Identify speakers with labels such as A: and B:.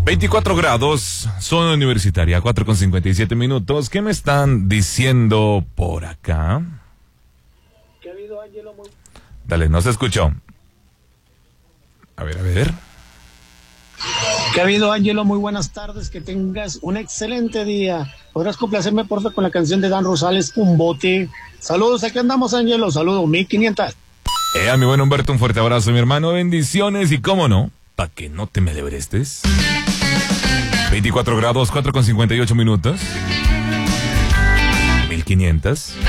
A: 24 grados, zona universitaria, 4:57. ¿Qué me están diciendo por acá?
B: ¿Qué ha habido, Ángelo?
A: Dale, no se escuchó. A ver.
B: ¿Qué ha habido, Ángelo? Muy buenas tardes, que tengas un excelente día. ¿Podrás complacerme, porfa, con la canción de Dan Rosales, Un Bote? Saludos, aquí andamos, Ángelo. Saludos, 1500.
A: A mi buen Humberto, un fuerte abrazo, mi hermano. Bendiciones y cómo no, pa' que no te me lebrestes. 24 grados, 4:58. 1500.